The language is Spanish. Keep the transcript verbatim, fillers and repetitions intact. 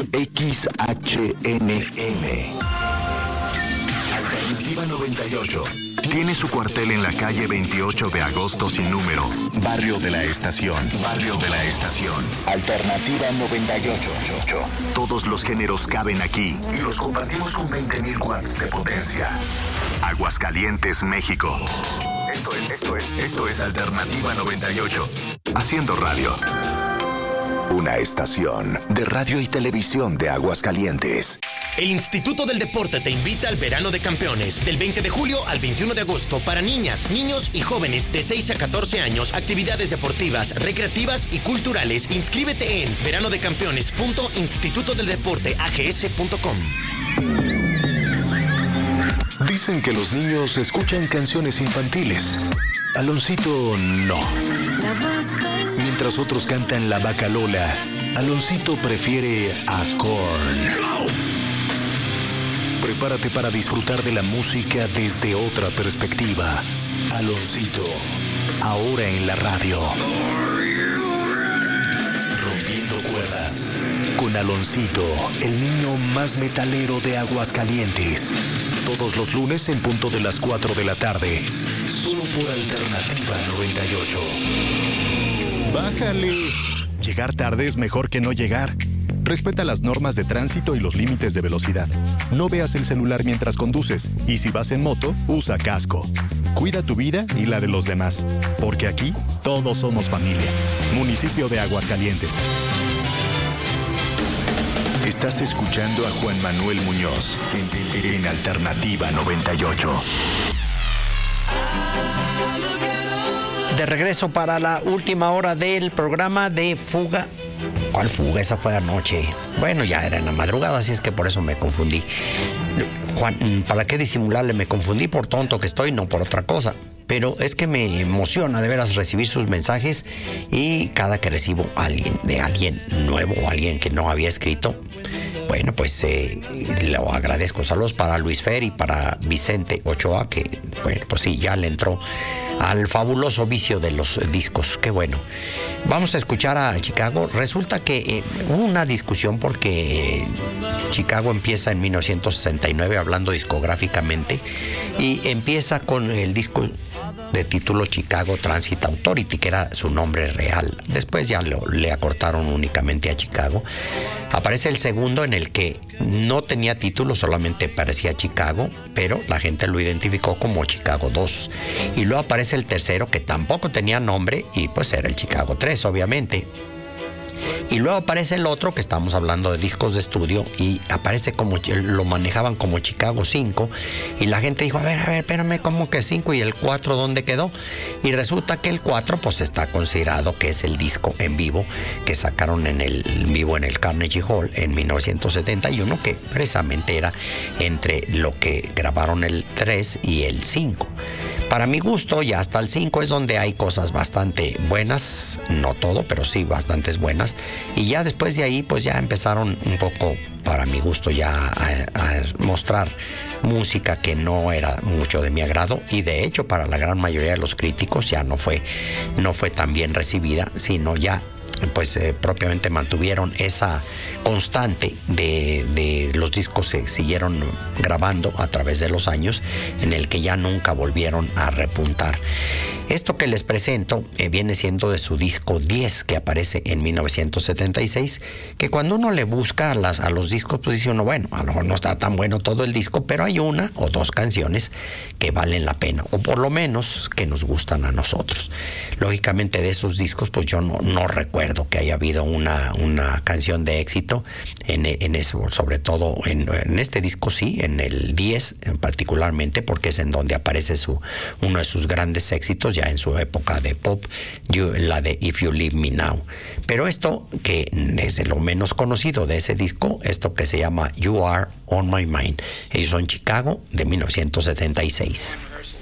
X H N M. Alternativa noventa y ocho. Tiene su cuartel en la calle veintiocho de agosto sin número. Barrio de la Estación. Barrio de la Estación. Alternativa noventa y ocho. Todos los géneros caben aquí y los compartimos con veinte mil watts de potencia. Aguascalientes, México. Esto es, esto es, esto es Alternativa noventa y ocho. Haciendo radio. Una estación de radio y televisión de Aguascalientes. El Instituto del Deporte te invita al Verano de Campeones, del veinte de julio al veintiuno de agosto, para niñas, niños y jóvenes de seis a catorce años, actividades deportivas, recreativas y culturales. Inscríbete en verano de campeones punto instituto del deporte a g s punto com. Dicen que los niños escuchan canciones infantiles. Aloncito no. Mientras otros cantan La Vaca Lola, Aloncito prefiere a Korn. Prepárate para disfrutar de la música desde otra perspectiva. Aloncito, ahora en la radio. Rompiendo cuerdas. Con Aloncito, el niño más metalero de Aguascalientes. Todos los lunes en punto de las cuatro de la tarde. Solo por Alternativa noventa y ocho. Bájale. Llegar tarde es mejor que no llegar. Respeta las normas de tránsito y los límites de velocidad. No veas el celular mientras conduces. Y si vas en moto, usa casco. Cuida tu vida y la de los demás. Porque aquí, todos somos familia. Municipio de Aguascalientes. Estás escuchando a Juan Manuel Muñoz en, en Alternativa noventa y ocho. De regreso para la última hora del programa de Fuga. ¿Cuál fuga? Esa fue anoche. Bueno, ya era en la madrugada, así es que por eso me confundí. Juan, ¿para qué disimularle? Me confundí por tonto que estoy, no por otra cosa. Pero es que me emociona de veras recibir sus mensajes y cada que recibo a alguien, de alguien nuevo o alguien que no había escrito, bueno, pues eh, lo agradezco. Saludos para Luis Fer y para Vicente Ochoa, que, bueno, pues sí, ya le entró al fabuloso vicio de los discos. Qué bueno. Vamos a escuchar a Chicago. Resulta que eh, hubo una discusión porque eh, Chicago empieza en mil novecientos sesenta y nueve hablando discográficamente y empieza con el disco de título Chicago Transit Authority, que era su nombre real. Después ya lo, le acortaron únicamente a Chicago. Aparece el segundo en el que no tenía título, solamente parecía Chicago, pero la gente lo identificó como Chicago dos. Y luego aparece el tercero, que tampoco tenía nombre, y pues era el Chicago tres, obviamente. Y luego aparece el otro, que estamos hablando de discos de estudio, y aparece como, lo manejaban como Chicago cinco, y la gente dijo, a ver, a ver, espérame, ¿cómo que cinco? ¿Y el cuatro dónde quedó? Y resulta que el cuatro pues está considerado que es el disco en vivo que sacaron en el en vivo en el Carnegie Hall en mil novecientos setenta y uno, que precisamente era entre lo que grabaron el tres y el cinco. Para mi gusto, ya hasta el cinco es donde hay cosas bastante buenas, no todo, pero sí bastantes buenas. Y ya después de ahí, pues ya empezaron un poco, para mi gusto, ya a, a mostrar música que no era mucho de mi agrado. Y de hecho, para la gran mayoría de los críticos ya no fue, no fue tan bien recibida, sino ya pues eh, propiamente mantuvieron esa constante de, de los discos se siguieron grabando a través de los años, en el que ya nunca volvieron a repuntar. Esto que les presento eh, viene siendo de su disco diez, que aparece en mil novecientos setenta y seis, que cuando uno le busca a, las, a los discos, pues dice uno, bueno, a lo mejor no está tan bueno todo el disco, pero hay una o dos canciones que valen la pena, o por lo menos que nos gustan a nosotros. Lógicamente de esos discos, pues yo no, no recuerdo que haya habido una, una canción de éxito en, en eso, sobre todo en, en este disco sí, en el diez particularmente, porque es en donde aparece su, uno de sus grandes éxitos, ya en su época de pop, you, la de If You Leave Me Now. Pero esto, que es de lo menos conocido de ese disco, esto que se llama You Are On My Mind. Ellos son Chicago, de mil novecientos setenta y seis.